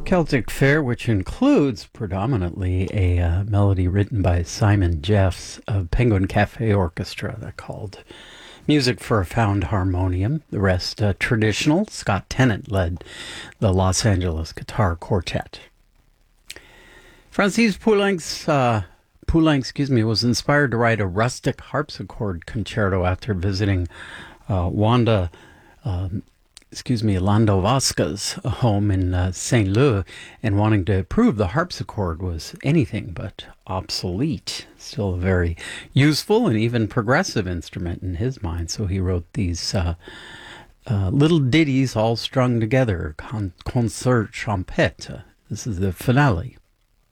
Celtic Fair, which includes predominantly a melody written by Simon Jeffs of Penguin Cafe Orchestra that called Music for a Found Harmonium. The rest traditional. Scott Tennant led the Los Angeles Guitar Quartet. Francis Poulenc, was inspired to write a rustic harpsichord concerto after visiting Wanda Landowska's home in St. Louis and wanting to prove the harpsichord was anything but obsolete. Still a very useful and even progressive instrument in his mind. So he wrote these little ditties all strung together, concert champêtre. This is the finale.